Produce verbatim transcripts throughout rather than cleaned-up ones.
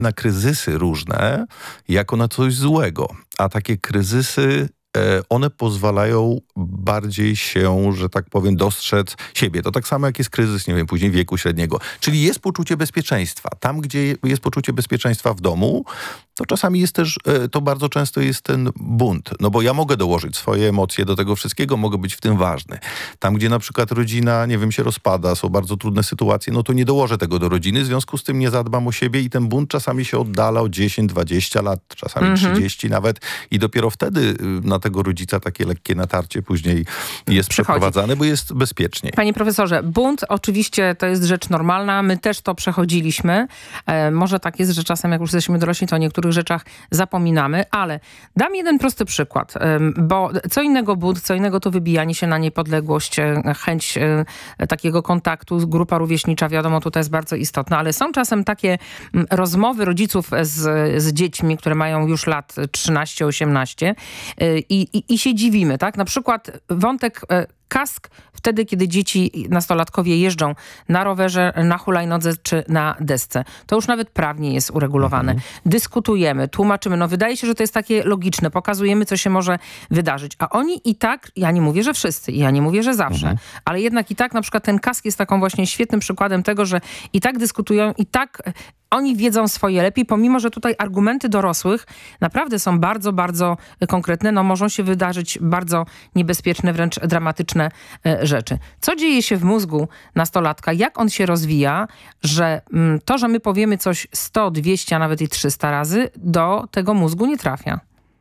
na kryzysy różne jako na coś złego, a takie kryzysy one pozwalają bardziej się, że tak powiem, dostrzec siebie. To tak samo jak jest kryzys, nie wiem, później wieku średniego. Czyli jest poczucie bezpieczeństwa. Tam, gdzie jest poczucie bezpieczeństwa w domu, to czasami jest też, to bardzo często jest ten bunt. No bo ja mogę dołożyć swoje emocje do tego wszystkiego, mogę być w tym ważny. Tam, gdzie na przykład rodzina, nie wiem, się rozpada, są bardzo trudne sytuacje, no to nie dołożę tego do rodziny, w związku z tym nie zadbam o siebie i ten bunt czasami się oddala o dziesięć, dwadzieścia lat, czasami mhm. trzydzieści nawet i dopiero wtedy na tego rodzica takie lekkie natarcie później jest Przychodzi. przeprowadzane, bo jest bezpieczniej. Panie profesorze, bunt oczywiście to jest rzecz normalna, my też to przechodziliśmy. E, może tak jest, że czasem jak już jesteśmy dorośli, to o niektórych rzeczach zapominamy, ale dam jeden prosty przykład, e, bo co innego bunt, co innego to wybijanie się na niepodległość, e, chęć e, takiego kontaktu, grupa rówieśnicza, wiadomo, tutaj jest bardzo istotna, ale są czasem takie m, rozmowy rodziców z, z dziećmi, które mają już lat trzynaście osiemnaście e, i, i I się dziwimy, tak? Na przykład wątek e, kask wtedy, kiedy dzieci nastolatkowie jeżdżą na rowerze, na hulajnodze czy na desce. To już nawet prawnie jest uregulowane. Mhm. Dyskutujemy, tłumaczymy. No wydaje się, że to jest takie logiczne. Pokazujemy, co się może wydarzyć. A oni i tak, ja nie mówię, że wszyscy, ja nie mówię, że zawsze, mhm. ale jednak i tak na przykład ten kask jest taką właśnie świetnym przykładem tego, że i tak dyskutują, i tak oni wiedzą swoje lepiej, pomimo że tutaj argumenty dorosłych naprawdę są bardzo, bardzo konkretne. No mogą się wydarzyć bardzo niebezpieczne, wręcz dramatyczne rzeczy. Co dzieje się w mózgu nastolatka? Jak on się rozwija, że to, że my powiemy coś sto, dwieście, a nawet i trzysta razy, do tego mózgu nie trafia?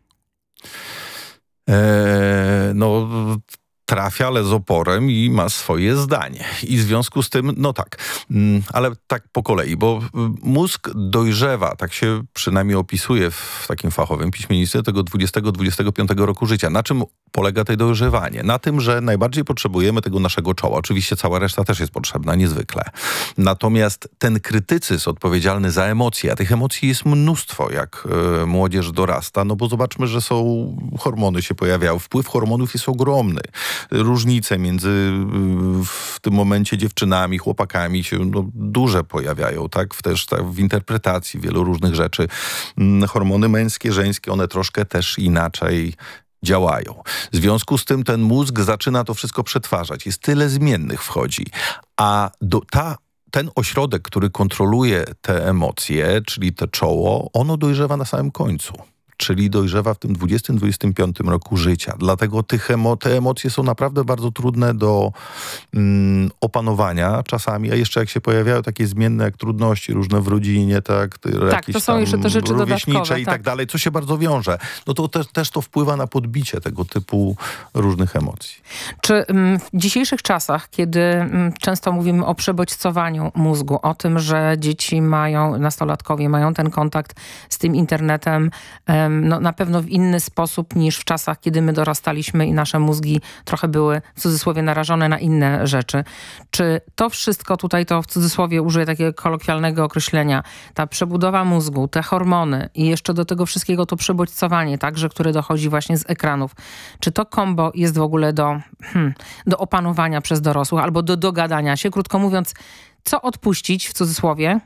Eee, no... trafia, ale z oporem i ma swoje zdanie. I w związku z tym, no tak, ale tak po kolei, bo mózg dojrzewa, tak się przynajmniej opisuje w takim fachowym piśmiennictwie tego dwudziestego do dwudziestego piątego roku życia. Na czym polega to dojrzewanie? Na tym, że najbardziej potrzebujemy tego naszego czoła. Oczywiście cała reszta też jest potrzebna, niezwykle. Natomiast ten krytycyzm odpowiedzialny za emocje, a tych emocji jest mnóstwo, jak y, młodzież dorasta, no bo zobaczmy, że są hormony się pojawiają. Wpływ hormonów jest ogromny. Różnice między w tym momencie dziewczynami, chłopakami się no, duże pojawiają, tak? W, też tak, w interpretacji wielu różnych rzeczy. Hormony męskie, żeńskie, one troszkę też inaczej działają. W związku z tym ten mózg zaczyna to wszystko przetwarzać. Jest tyle zmiennych wchodzi. A do, ta ten ośrodek, który kontroluje te emocje, czyli to czoło, ono dojrzewa na samym końcu. Czyli dojrzewa w tym dwudziestym do dwudziestego piątego roku życia. Dlatego tych emo- te emocje są naprawdę bardzo trudne do mm, opanowania czasami, a jeszcze jak się pojawiają takie zmienne jak trudności różne w rodzinie, tak, tak jakieś to są jeszcze te rzeczy dodatkowe, i tak. tak dalej, co się bardzo wiąże, no to te, też to wpływa na podbicie tego typu różnych emocji. Czy mm, w dzisiejszych czasach, kiedy mm, często mówimy o przebodźcowaniu mózgu, o tym, że dzieci mają, nastolatkowie mają ten kontakt z tym internetem, em, no, na pewno w inny sposób niż w czasach, kiedy my dorastaliśmy i nasze mózgi trochę były w cudzysłowie narażone na inne rzeczy. Czy to wszystko tutaj, to w cudzysłowie użyję takiego kolokwialnego określenia, ta przebudowa mózgu, te hormony i jeszcze do tego wszystkiego to przebodźcowanie, także, które dochodzi właśnie z ekranów. Czy to kombo jest w ogóle do, hmm, do opanowania przez dorosłych albo do dogadania się? Krótko mówiąc, co odpuścić w cudzysłowie,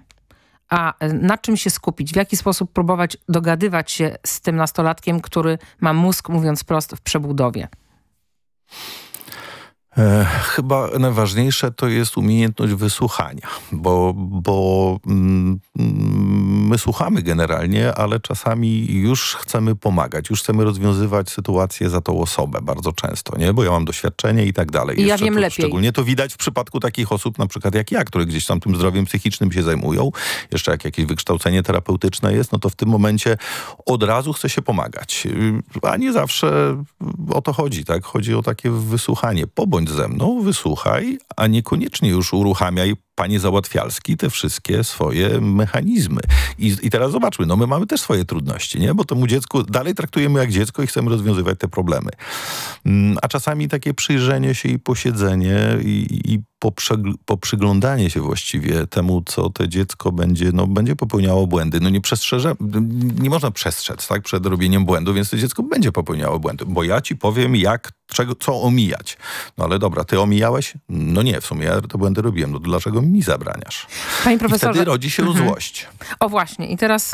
a na czym się skupić? W jaki sposób próbować dogadywać się z tym nastolatkiem, który ma mózg, mówiąc prosto, w przebudowie? E, chyba najważniejsze to jest umiejętność wysłuchania, bo, bo mm, my słuchamy generalnie, ale czasami już chcemy pomagać, już chcemy rozwiązywać sytuację za tą osobę bardzo często, nie? Bo ja mam doświadczenie i tak dalej. I ja wiem to, lepiej. Szczególnie to widać w przypadku takich osób, na przykład jak ja, które gdzieś tam tym zdrowiem psychicznym się zajmują, jeszcze jak jakieś wykształcenie terapeutyczne jest, no to w tym momencie od razu chce się pomagać. A nie zawsze o to chodzi, tak? Chodzi o takie wysłuchanie. Pobądź ze mną, wysłuchaj, a niekoniecznie już uruchamiaj, panie Załatwialski, te wszystkie swoje mechanizmy. I, I teraz zobaczmy, no my mamy też swoje trudności, nie? Bo temu dziecku dalej traktujemy jak dziecko i chcemy rozwiązywać te problemy. A czasami takie przyjrzenie się i posiedzenie i, i poprzegl- poprzyglądanie się właściwie temu, co to dziecko będzie, no będzie popełniało błędy. No nie przestrzeże, nie można przestrzec, tak, przed robieniem błędu, więc to dziecko będzie popełniało błędy. Bo ja ci powiem, jak, czego, co omijać. No ale dobra, ty omijałeś? No nie, w sumie ja te błędy robiłem. No dlaczego mi zabraniasz. Panie I profesorze, wtedy rodzi się mhm. złość. O właśnie, i teraz